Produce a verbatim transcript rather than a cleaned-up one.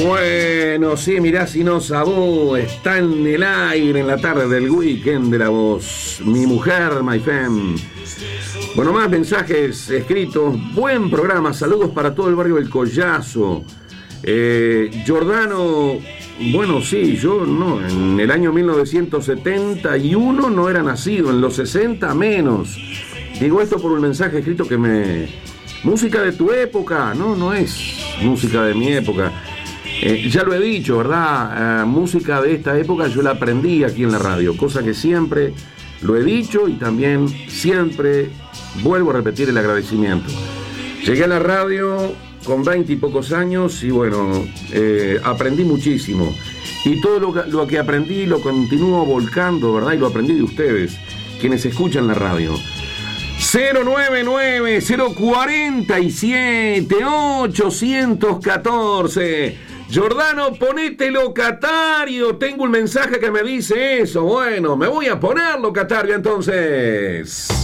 Bueno, sí, mirá si no sabó, está en el aire en la tarde del weekend de La Voz. Mi mujer, my fam. Bueno, más mensajes escritos. Buen programa, saludos para todo el barrio del Collazo. Eh, Giordano, bueno, sí, yo no, en el año mil novecientos setenta y uno no era nacido, en los sesenta menos. Digo esto por un mensaje escrito que me... Música de tu época, no, no es música de mi época. Eh, ya lo he dicho, ¿verdad? Eh, música de esta época yo la aprendí aquí en la radio, cosa que siempre lo he dicho y también siempre vuelvo a repetir el agradecimiento. Llegué a la radio con veinte y pocos años y bueno, eh, aprendí muchísimo. Y todo lo, lo que aprendí lo continúo volcando, ¿verdad? Y lo aprendí de ustedes, quienes escuchan la radio. cero nueve nueve, cero cuatro siete, ocho uno cuatro. Giordano, ponete locatario. Tengo un mensaje que me dice eso. Bueno, me voy a poner locatario entonces.